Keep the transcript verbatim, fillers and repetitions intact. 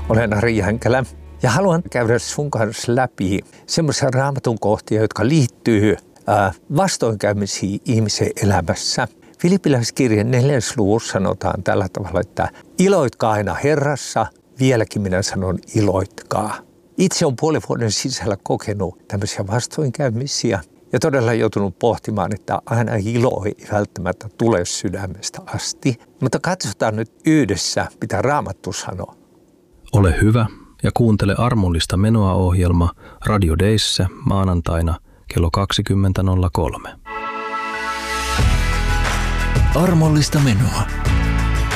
Olen Ari Jänkelä ja haluan käydä sun kanssa läpi semmoisia raamatun kohtia, jotka liittyy äh, vastoinkäymisiin ihmisen elämässä. Filippiläiskirjan neljäs luvussa sanotaan tällä tavalla, että iloitkaa aina Herrassa, vieläkin minä sanon iloitkaa. Itse olen puolen vuoden sisällä kokenut tämmöisiä vastoinkäymisiä ja todella joutunut pohtimaan, että aina ilo ei välttämättä tule sydämestä asti. Mutta katsotaan nyt yhdessä, mitä Raamattu sanoo. Ole hyvä ja kuuntele armollista menoa -ohjelma Radio Dayssä maanantaina kello kaksikymmentä nolla kolme. Armollista menoa.